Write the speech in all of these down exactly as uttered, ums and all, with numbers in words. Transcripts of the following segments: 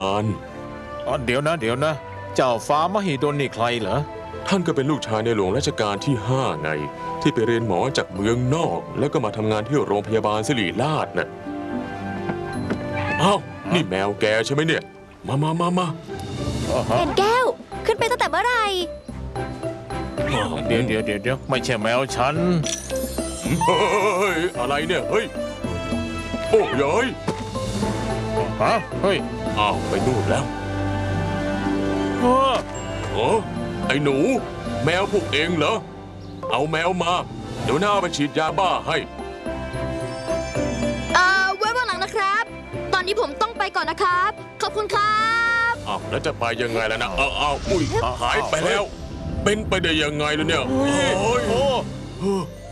อ่านอ๋อเดี๋ยวนะเดี๋ยวนะ เจ้าฟ้ามหิดลนี่ใครเหรอท่านก็เป็นลูกชายในหลวงรัชกาลที่ห้าไงที่ไปเรียนหมอจากเมืองนอกแล้วก็มาทำงานที่โรงพยาบาลศิริราชน่ะอ้าวนี่แมวแกใช่ไหมเนี่ยมามามามาเห็นแก้วขึ้นไปตั้งแต่เมื่อไหร่เดี๋ยวเดี๋ยวเดี๋ยวเดี๋ยวไม่ใช่แมวฉันเฮ้ยอะไรเนี่ยเฮ้ยโอ้ยยฮะเฮ้ยอ้าวไปนู่นแล้วเออโอ้ไอ้หนูแมวพวกเองเหรอเอาแมวมาเดี๋ยวหน้าไปฉีดยาบ้าให้เอ่อไว้วันหลังนะครับ ตอนนี้ผมต้องไปก่อนนะครับ ขอบคุณครับอ้าวแล้วจะไปยังไงล่ะนะอ้าวอ้าวอุ้ยหายไปแล้ว เป็นไปได้ยังไงล่ะเนี่ยโอ้ยโอ้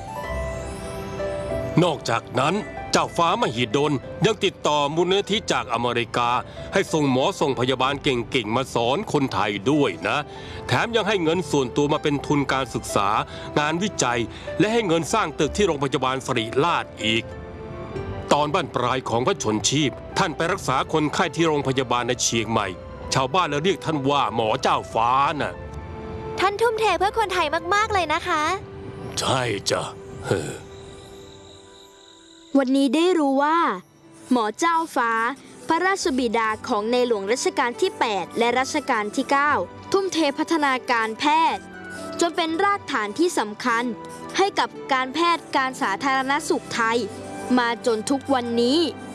นอกจากนั้นเจ้าฟ้ามหิดลยังติดต่อมูลนิธิจากอเมริกาให้ส่งหมอส่งพยาบาลเก่งๆมาสอนคนไทยด้วยนะแถมยังให้เงินส่วนตัวมาเป็นทุนการศึกษางานวิจัยและให้เงินสร้างตึกที่โรงพยาบาลศิริราชอีกตอนบั้นปลายของพระชนชีพท่านไปรักษาคนไข้ที่โรงพยาบาลในเชียงใหม่ชาวบ้านเลยเรียกท่านว่าหมอเจ้าฟ้าน่ะท่านทุ่มเทเพื่อคนไทยมากๆเลยนะคะใช่จ้ะเฮ้อวันนี้ได้รู้ว่า หมอเจ้าฟ้า พระราชบิดาของในหลวงรัชกาลที่ แปด และรัชกาลที่ เก้า ทุ่มเทพัฒนาการแพทย์ จนเป็นรากฐานที่สำคัญ ให้กับการแพทย์การสาธารณสุขไทย มาจนทุกวันนี้